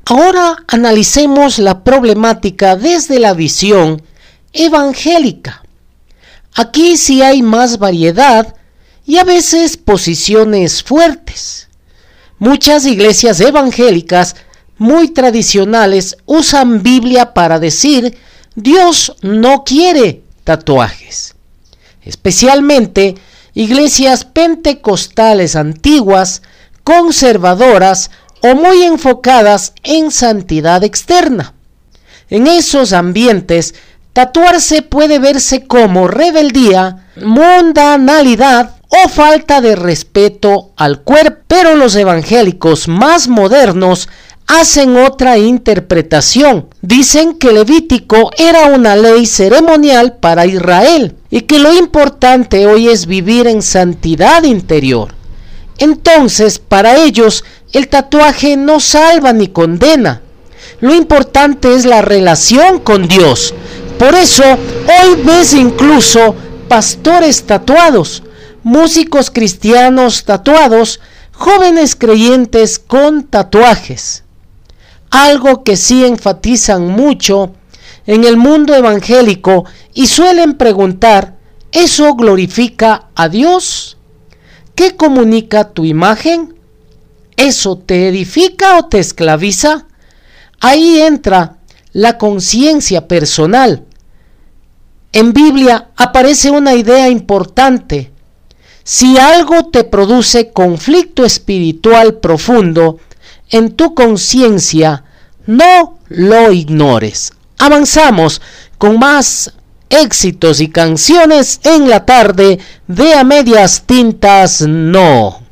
Ahora analicemos la problemática desde la visión evangélica. Aquí sí hay más variedad y a veces posiciones fuertes. Muchas iglesias evangélicas muy tradicionales usan Biblia para decir Dios no quiere tatuajes. Especialmente iglesias pentecostales antiguas, conservadoras o muy enfocadas en santidad externa. En esos ambientes, tatuarse puede verse como rebeldía, mundanalidad o falta de respeto al cuerpo, pero los evangélicos más modernos hacen otra interpretación. Dicen que Levítico era una ley ceremonial para Israel y que lo importante hoy es vivir en santidad interior. Entonces, para ellos, el tatuaje no salva ni condena. Lo importante es la relación con Dios. Por eso, hoy ves incluso pastores tatuados, músicos cristianos tatuados, jóvenes creyentes con tatuajes. Algo que sí enfatizan mucho en el mundo evangélico y suelen preguntar, ¿eso glorifica a Dios? ¿Qué comunica tu imagen? ¿Eso te edifica o te esclaviza? Ahí entra la conciencia personal. En Biblia aparece una idea importante. Si algo te produce conflicto espiritual profundo en tu conciencia, no lo ignores. Avanzamos con más éxitos y canciones en la tarde de A Medias Tintas No.